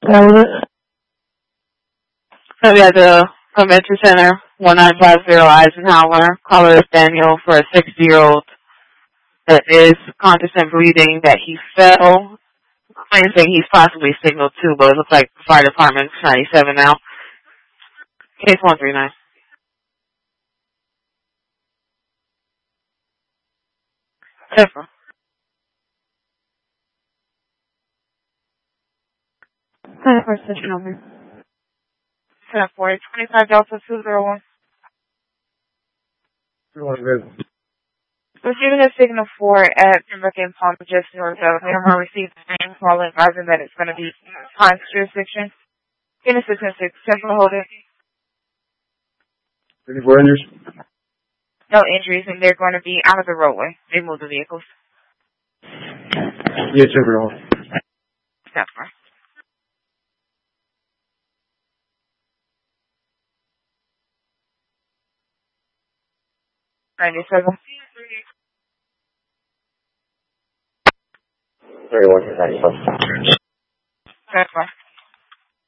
That was it. So we at the convention center, 1950 Eisenhower. Caller is Daniel for a 60-year-old that is conscious and breathing that he fell. Claims saying he's possibly signaled too, but it looks like the fire department's 97 now. Case 139. Careful. 21st station over. 1040, 25 Delta 201. Receiving a signal 4 at Pembroke and Palm, just north of Miramar. Received a name call advising that it's going to be Pines jurisdiction. In assistance 6, central holder. Any more injuries? No injuries, and they're going to be out of the roadway. They moved the vehicles. Yes, everyone. Stop far. $97. 31 to 91. That's fine.